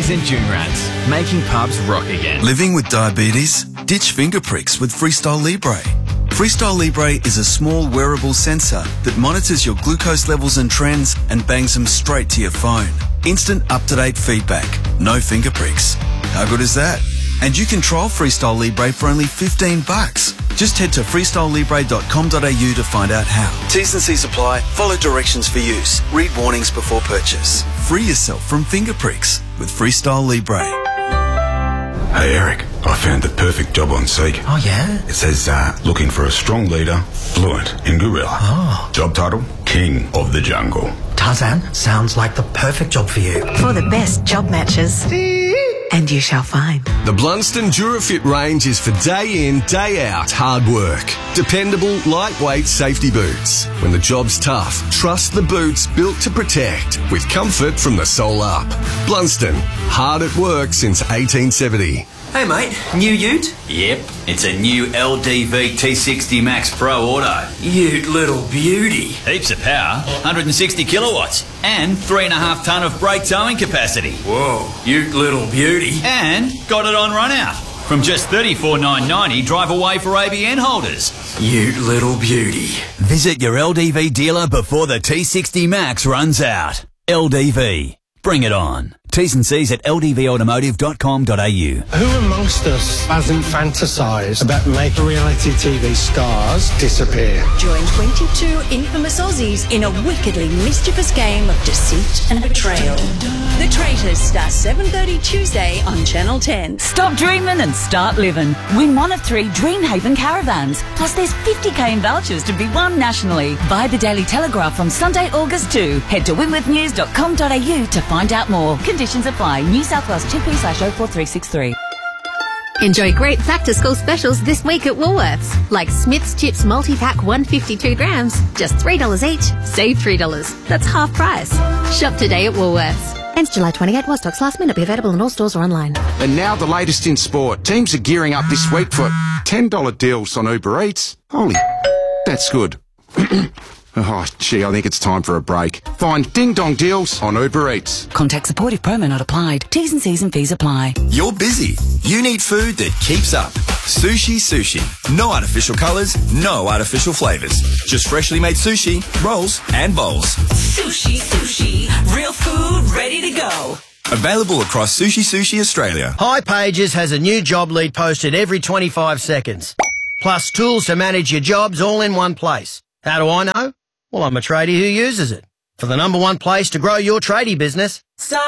legs and dune rats, making pubs rock again. Living with diabetes? Ditch finger pricks with Freestyle Libre. Freestyle Libre is a small wearable sensor that monitors your glucose levels and trends and bangs them straight to your phone. Instant up-to-date feedback. No finger pricks. How good is that? And you can trial Freestyle Libre for only $15. Just head to freestylelibre.com.au to find out how. T's and C's apply. Follow directions for use. Read warnings before purchase. Free yourself from finger pricks with Freestyle Libre. Hey Eric, I found the perfect job on Seek. Oh yeah? It says, looking for a strong leader, fluent in gorilla. Oh. Job title, King of the Jungle. Tarzan, sounds like the perfect job for you. For the best job matches. And you shall find. The Blunston DuraFit range is for day in, day out hard work. Dependable, lightweight safety boots. When the job's tough, trust the boots built to protect with comfort from the sole up. Blunston, hard at work since 1870. Hey mate, new ute? Yep, it's a new LDV T60 Max Pro Auto. Ute little beauty. Heaps of power, 160 kilowatts, and 3.5 tonne of brake towing capacity. Whoa, ute little beauty. And got it on run out. From just $34,990 drive away for ABN holders. Ute little beauty. Visit your LDV dealer before the T60 Max runs out. LDV. Bring it on. T's and C's at ldvautomotive.com.au. Who amongst us hasn't fantasised about making reality TV stars disappear? Join 22 infamous Aussies in a wickedly mischievous game of deceit and betrayal. The Traitors starts 7:30 Tuesday on Channel 10. Stop dreaming and start living. Win one of 3 Dreamhaven caravans. Plus there's 50k in vouchers to be won nationally. Buy the Daily Telegraph from Sunday, August 2. Head to winwithnews.com.au to find out more. Conditions apply. New South Wales TP/04363. Enjoy great back-to-school specials this week at Woolworths. Like Smith's Chips Multi-Pack 152 grams, just $3 each. Save $3. That's half price. Shop today at Woolworths. Ends July 28. While stocks last minute. Be available in all stores or online. And now the latest in sport. Teams are gearing up this week for $10 deals on Uber Eats. Holy, that's good. Oh, gee, I think it's time for a break. Find Ding Dong deals on Uber Eats. Contact support if promo not applied. T's and C's and fees apply. You're busy. You need food that keeps up. Sushi. No artificial colours, no artificial flavours. Just freshly made sushi, rolls and bowls. Sushi. Real food ready to go. Available across Sushi Australia. Hipages has a new job lead posted every 25 seconds. Plus tools to manage your jobs all in one place. How do I know? Well, I'm a tradie who uses it. For the #1 place to grow your tradie business.